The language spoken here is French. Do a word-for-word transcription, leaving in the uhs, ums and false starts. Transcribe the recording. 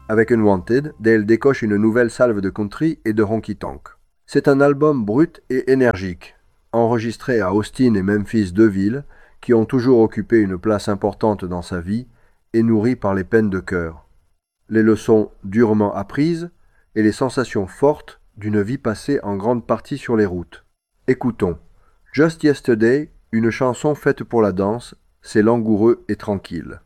Avec Unwanted, Dale décoche une nouvelle salve de country et de honky-tonk. C'est un album brut et énergique, enregistré à Austin et Memphis, deux villes qui ont toujours occupé une place importante dans sa vie et nourries par les peines de cœur, les leçons durement apprises et les sensations fortes d'une vie passée en grande partie sur les routes. Écoutons. Just Yesterday, une chanson faite pour la danse, c'est langoureux et tranquille.